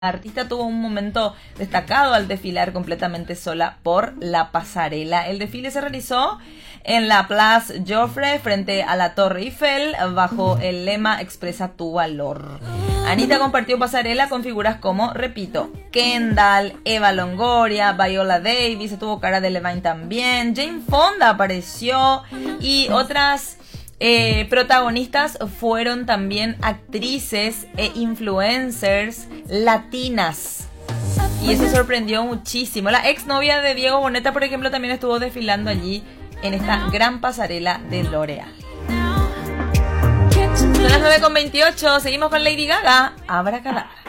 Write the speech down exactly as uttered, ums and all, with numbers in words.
La artista tuvo un momento destacado al desfilar completamente sola por la pasarela. El desfile se realizó en la Place Joffre frente a la Torre Eiffel bajo el lema Expresa tu valor. Anita compartió pasarela con figuras como, repito, Kendall, Eva Longoria, Viola Davis, estuvo Cara Delevingne también, Jane Fonda apareció y otras Eh, protagonistas fueron también actrices e influencers latinas. Y eso sorprendió muchísimo. La exnovia de Diego Boneta, por ejemplo, también estuvo desfilando allí en esta gran pasarela de L'Oreal. Son las nueve con veintiocho. Seguimos con Lady Gaga. Abracadabra.